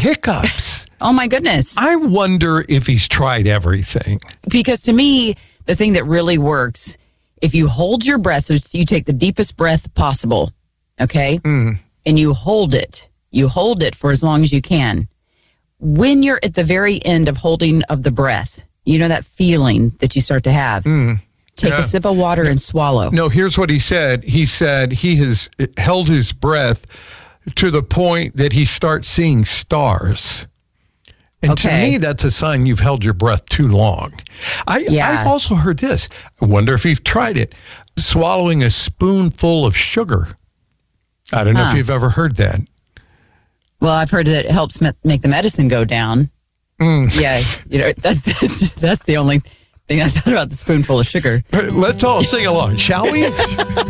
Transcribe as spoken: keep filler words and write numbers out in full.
hiccups. Oh, my goodness. I wonder if he's tried everything. Because to me, the thing that really works, if you hold your breath, so you take the deepest breath possible, okay? Mm. And you hold it. You hold it for as long as you can. When you're at the very end of holding of the breath, you know that feeling that you start to have. Mm. Take Yeah. a sip of water and swallow. No, here's what he said. He said he has held his breath to the point that he starts seeing stars. And Okay. to me, that's a sign you've held your breath too long. I, Yeah. I've also heard this. I wonder if you've tried it. Swallowing a spoonful of sugar. I don't know Huh. if you've ever heard that. Well, I've heard that it helps me- make the medicine go down. Mm. Yeah, you know that's, that's that's the only thing I thought about, the spoonful of sugar. Let's all sing along, shall we?